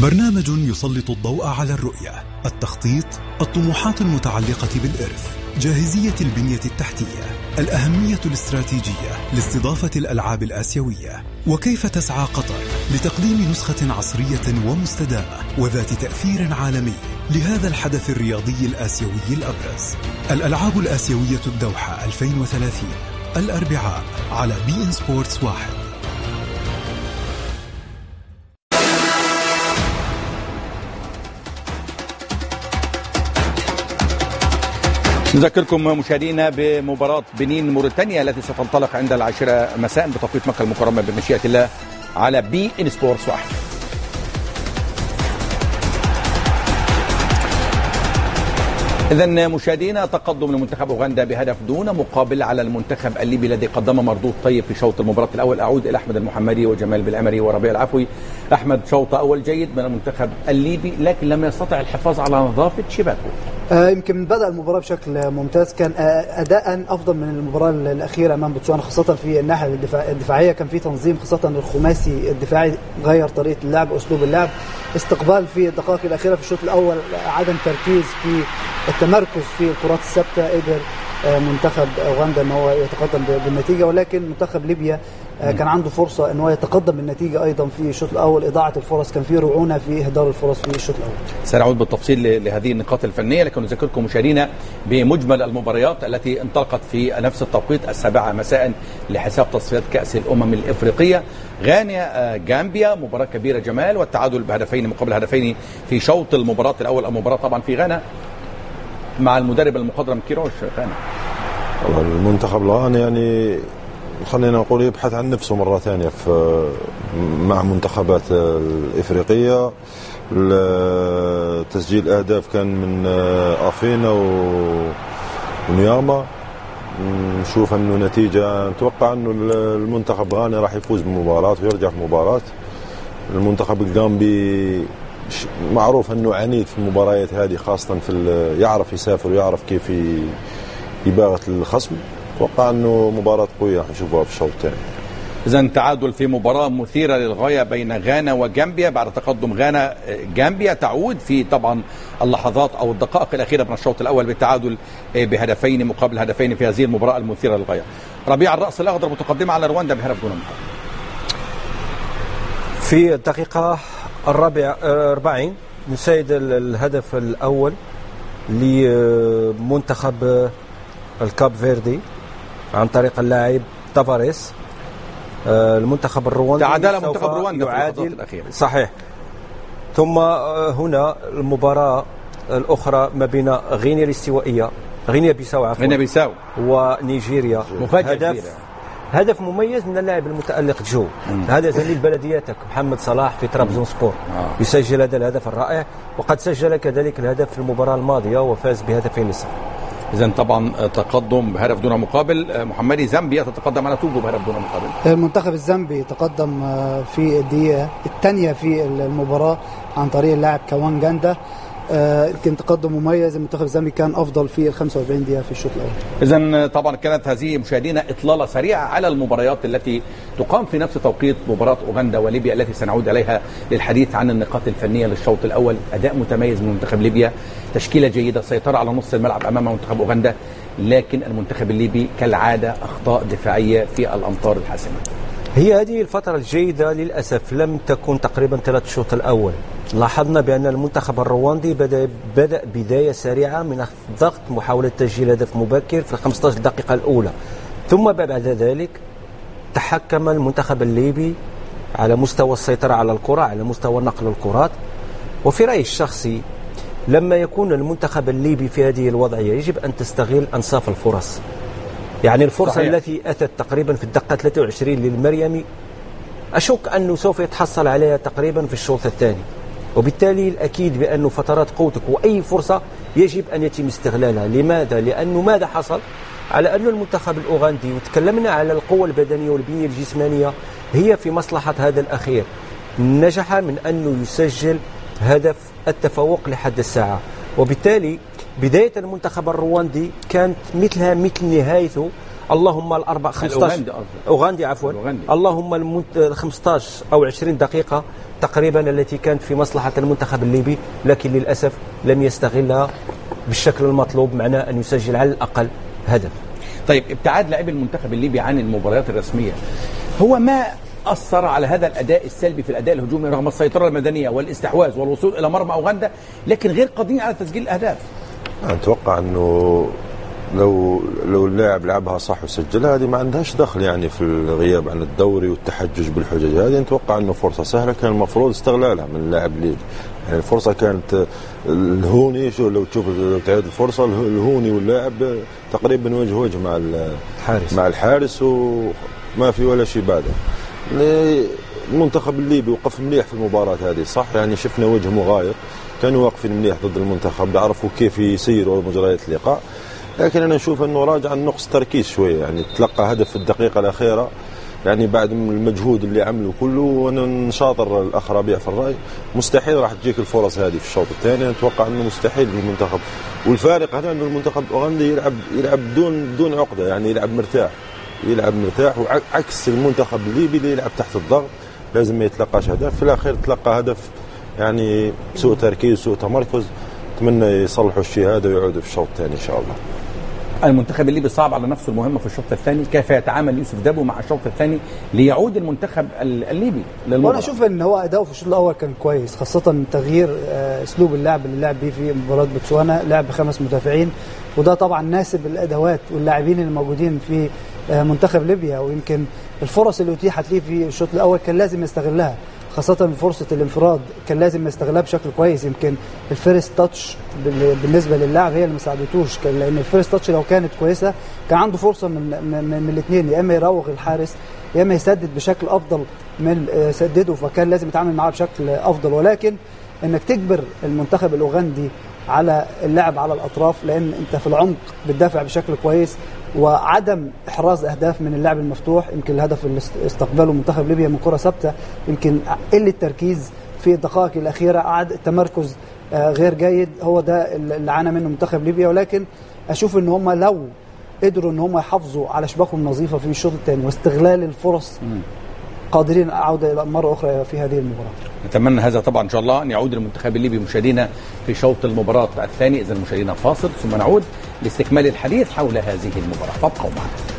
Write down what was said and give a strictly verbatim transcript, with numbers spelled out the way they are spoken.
برنامج يسلط الضوء على الرؤية، التخطيط، الطموحات المتعلقة بالإرث، جاهزية البنية التحتية، الأهمية الاستراتيجية لاستضافة الألعاب الآسيوية، وكيف تسعى قطر لتقديم نسخة عصرية ومستدامة وذات تأثير عالمي لهذا الحدث الرياضي الآسيوي الأبرز. الألعاب الآسيوية الدوحة ألفين وثلاثين، الأربعاء على بي إن سبورتس واحد. نذكركم مشاهدينا بمباراة بنين موريتانيا التي ستنطلق عند العاشرة مساء بتوقيت مكة المكرمة بمشيئة الله على بي إن سبورتس واحد. إذن مشاهدينا، تقدم لمنتخب أوغندا بهدف دون مقابل على المنتخب الليبي الذي قدم مردود طيب في شوط المباراة الأول. أعود إلى أحمد المحمدي وجمال بالعمري وربيع العفوي. أحمد، شوط أول جيد من المنتخب الليبي لكن لم يستطع الحفاظ على نظافة شباكه. آه يمكن بدأ المباراة بشكل ممتاز، كان آه أداء أفضل من المباراة الأخيرة أمام بوتسوانا، خاصة في الناحية الدفاع الدفاعية كان في تنظيم، خاصة الخماسي الدفاعي غير طريقة اللعب أسلوب اللعب، استقبال في الدقائق الأخيرة في الشوط الأول، عدم تركيز في التمركز في الكرات الثابتة. قدر آه منتخب أوغندا أن هو يتقدم بالنتيجة، ولكن منتخب ليبيا كان عنده فرصة أنه يتقدم بالنتيجة أيضا في الشوط الأول. إضاعة الفرص، كان في رعونة في إهدار الفرص في الشوط الأول. سنعود بالتفصيل لهذه النقاط الفنية، لكن نذكركم مشاهدينا بمجمل المباريات التي انطلقت في نفس التوقيت السابعة مساء لحساب تصفيات كأس الأمم الإفريقية. غانا جامبيا، مباراة كبيرة جمال، والتعادل بهدفين مقابل هدفين في شوط المباراة الأول. المباراة طبعا في غانا مع المدرب المخضرم كيروش. غانا المنتخب الغاني يعني خلينا نقول يبحث عن نفسه مرة ثانية في مع منتخبات الإفريقية. تسجيل أهداف كان من أفينا ونياما. نشوف أنه نتيجة، نتوقع أنه المنتخب الغاني راح يفوز بمباراة ويرجع في مباراة. المنتخب الغامبي معروف أنه عنيد في المباريات هذه، خاصة في يعرف يسافر ويعرف كيف يباغت الخصم. اتوقع انه مباراه قويه راح نشوفها في الشوط الثاني. اذا تعادل في مباراه مثيره للغايه بين غانا وجامبيا. بعد تقدم غانا، جامبيا تعود في طبعا اللحظات او الدقائق الاخيره من الشوط الاول بالتعادل بهدفين مقابل هدفين في هذه المباراه المثيره للغايه. ربيع، الراس الاخضر متقدمه على رواندا بهدف دون مقابل في الدقيقه الرابعه أربعين. نشاهد الهدف الاول لمنتخب الكاب فيردي عن طريق اللاعب تافاريس. المنتخب الرواندي تعادل منتخب رواندا في اللحظات الأخيرة، صحيح. ثم هنا المباراة الأخرى ما بين غينيا الاستوائية غينيا بيساو عفوا غينيا بيساو ونيجيريا. هدف هدف مميز من اللاعب المتألق جو. مم. هذا زميل بلدياتك محمد صلاح في طرابزون سبور. آه. يسجل هذا الهدف الرائع، وقد سجل كذلك الهدف في المباراة الماضية وفاز بهدفين لصفر. إذن طبعا تقدم بهدف دون مقابل. محمدي، زامبيا تتقدم على توغو بهدف دون مقابل. المنتخب الزامبي تقدم في الدقيقة الثانية في المباراة عن طريق اللاعب كوان جاندا. يمكن تقدم مميز. المنتخب الزامبي كان أفضل في ال خمسة وأربعين دقيقة في الشوط الأول. إذن طبعا كانت هذه مشاهدينا إطلالة سريعة على المباريات التي تقام في نفس توقيت مباراة أوغندا وليبيا التي سنعود عليها للحديث عن النقاط الفنية للشوط الأول. أداء متميز من منتخب ليبيا، تشكيلة جيدة، سيطرة على نص الملعب أمام منتخب أوغندا، لكن المنتخب الليبي كالعادة أخطاء دفاعية في الأمتار الحاسمة. هي هذه الفترة الجيدة للأسف لم تكن تقريبا ثلاث الشوط الأول. لاحظنا بأن المنتخب الرواندي بدأ, بدأ بداية سريعة من الضغط، محاولة تسجيل هدف مبكر في خمسة عشر دقيقة الأولى، ثم بعد ذلك تحكم المنتخب الليبي على مستوى السيطرة على الكرة، على مستوى نقل الكرات. وفي رأيي الشخصي لما يكون المنتخب الليبي في هذه الوضعية يجب أن تستغل أنصاف الفرص. يعني الفرصة صحيح. التي أتت تقريبا في الدقة ثلاثة وعشرين للمريمي أشك أنه سوف يتحصل عليها تقريبا في الشوط الثاني، وبالتالي الأكيد بأن فترات قوتك وأي فرصة يجب أن يتم استغلالها. لماذا؟ لأنه ماذا حصل؟ على أن المنتخب الأوغندي، وتكلمنا على القوة البدنية والبنية الجسمانية، هي في مصلحة هذا الأخير. نجح من أنه يسجل هدف التفوق لحد الساعة، وبالتالي بداية المنتخب الرواندي كانت مثلها مثل نهايته اللهم الاربع خمسطاش اوغندي عفوا الأوغندي. اللهم المنت... خمسطاش او عشرين دقيقه تقريبا التي كانت في مصلحه المنتخب الليبي، لكن للاسف لم يستغلها بالشكل المطلوب، معناه ان يسجل على الاقل هدف. طيب ابتعاد لاعبي المنتخب الليبي عن المباريات الرسميه هو ما أثر على هذا الأداء السلبي في الأداء الهجومي رغم السيطرة المدنية والاستحواذ والوصول إلى مرمى أوغندا، لكن غير قادرين على تسجيل الأهداف؟ أتوقع أنه لو لو اللاعب لعبها صح وسجلها هذه ما عندهاش دخل يعني في الغياب عن الدوري والتحجج بالحجج هذه. نتوقع أنه فرصة سهلة كان المفروض استغلالها من اللاعب الليبي. يعني الفرصة كانت الهوني، شو لو تشوف لو تعيد الفرصة الهوني واللاعب تقريبا وجه وجه مع الحارس مع الحارس وما في ولا شيء بعده. المنتخب الليبي وقف مليح في المباراة هذه صح، يعني شفنا وجه مغاير، كانوا واقفين مليح ضد المنتخب، بيعرفوا كيف يسيروا مجريات اللقاء. لكن أنا أشوف أنه راجع النقص تركيز شوية، يعني تلقى هدف في الدقيقة الأخيرة يعني بعد المجهود اللي عمله كله. وأنا نشاطر الأخ ربيع في الرأي مستحيل راح تجيك الفرص هذه في الشوط الثاني. أتوقع أنه مستحيل للمنتخب، والفارق هذا أنه المنتخب الأوغندي يلعب يلعب بدون بدون عقدة، يعني يلعب مرتاح يلعب مرتاح وعكس المنتخب الليبي اللي يلعب تحت الضغط لازم ما يتلقاش هدف. في الأخير تلقى هدف يعني سوء تركيز سوء تمركز. أتمنى يصلحوا الشيء هذا ويعودوا في الشوط الثاني إن شاء الله. المنتخب الليبي صعب على نفسه المهمة في الشوط الثاني، كيف يتعامل يوسف دابو مع الشوط الثاني ليعود المنتخب الليبي للمباراة؟ وانا اشوف ان هو اداؤه في الشوط الاول كان كويس، خاصة تغيير اسلوب اللعب اللي لعب بيه في مباراة بوتسوانا، لعب بخمس مدافعين، وده طبعا ناسب الادوات واللاعبين اللي موجودين في منتخب ليبيا. ويمكن الفرص اللي اتيحت ليه في الشوط الاول كان لازم يستغلها، خاصة فرصة الانفراد كان لازم يستغلها بشكل كويس. يمكن الفيرست تاتش بالنسبة للاعب هي اللي ما ساعدتوش، لأن الفيرست تاتش لو كانت كويسة كان عنده فرصة من من, من الاثنين، يا إما يراوغ الحارس يا إما يسدد بشكل أفضل من سدده، فكان لازم يتعامل معاه بشكل أفضل. ولكن إنك تجبر المنتخب الأوغندي على اللعب على الأطراف، لأن أنت في العمق بتدافع بشكل كويس، وعدم إحراز أهداف من اللعب المفتوح. يمكن الهدف اللي استقبله منتخب ليبيا من كرة ثابتة، يمكن قلة التركيز في الدقائق الأخيرة، قعد التمركز غير جيد، هو ده اللي عانى منه منتخب ليبيا. ولكن أشوف إن هم لو قدروا إن هم يحافظوا على شباكهم النظيفة في الشوط الثاني واستغلال الفرص قادرين عودة إلى مرة أخرى في هذه المباراة. نتمنى هذا طبعا إن شاء الله أن يعود المنتخب الليبي مشاهدينا في شوط المباراة الثاني. إذا مشاهدينا فاصل ثم نعود لاستكمال الحديث حول هذه المباراة، فابقوا معنا.